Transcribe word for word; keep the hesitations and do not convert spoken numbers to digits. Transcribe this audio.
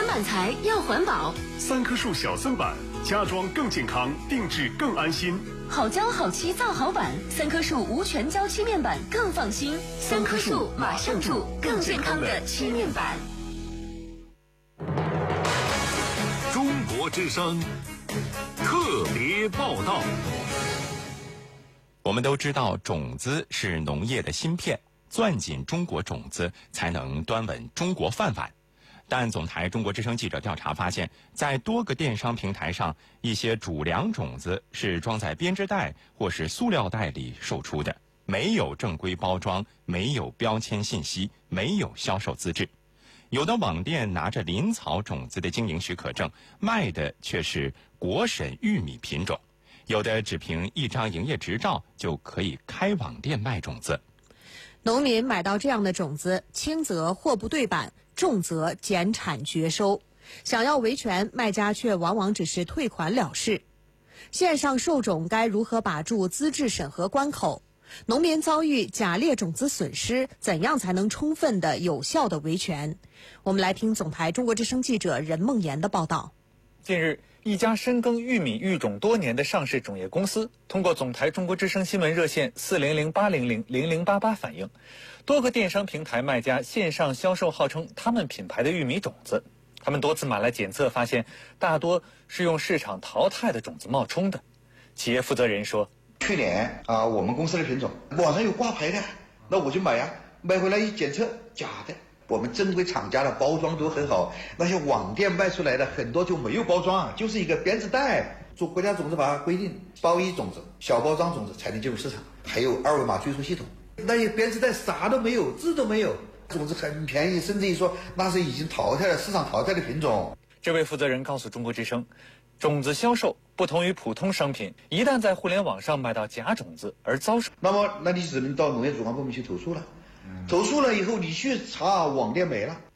板材要环保， 三棵树小森板，家装更健康，定制更安心。 好胶好漆造好板，三棵树无全胶漆面板更放心。三棵树马上住，更健康的漆面板。 中国之声特别报道。 我们都知道，种子是农业的芯片，攥紧中国种子，才能端稳中国饭碗。但总台中国之声记者调查发现，在多个电商平台上，一些主粮种子是装在编织袋或是塑料袋里售出的，没有正规包装，没有标签信息，没有销售资质。有的网店拿着林草种子的经营许可证，卖的却是国审玉米品种。有的只凭一张营业执照就可以开网店卖种子。 农民买到这样的种子，轻则货不对版，重则减产绝收。想要维权，卖家却往往只是退款了事。线上售种该如何把住资质审核关口？农民遭遇假劣种子损失，怎样才能充分的、有效的维权？我们来听总台中国之声记者任梦妍的报道。 近日，一家深耕玉米育种多年的上市种业公司，通过总台中国之声新闻热线四零零八零零零零八八反映，多个电商平台卖家线上销售号称他们品牌的玉米种子，他们多次买来检测，发现大多是用市场淘汰的种子冒充的。企业负责人说：“ 去年啊，我们公司的品种网上有挂牌的，那我就买呀，买回来一检测，假的。我们正规厂家的包装都很好，那些网店卖出来的很多就没有包装，就是一个编织袋。做国家种子法规定，包衣种子、小包装种子才能进入市场，还有二维码追溯系统。那些编织袋啥都没有，字都没有，种子很便宜，甚至于说那是已经淘汰了、市场淘汰的品种。” 这位负责人告诉中国之声，种子销售不同于普通商品，一旦在互联网上买到假种子而遭受， 那么那你只能到农业主管部门去投诉了。投诉了以后，你去查网店没了，